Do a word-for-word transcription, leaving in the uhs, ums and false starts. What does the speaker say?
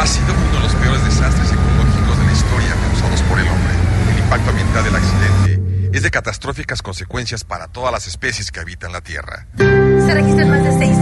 ha sido uno de los peores desastres ecológicos de la historia causados por el hombre. El impacto ambiental del accidente es de catastróficas consecuencias para todas las especies que habitan la Tierra. Se registran más de seis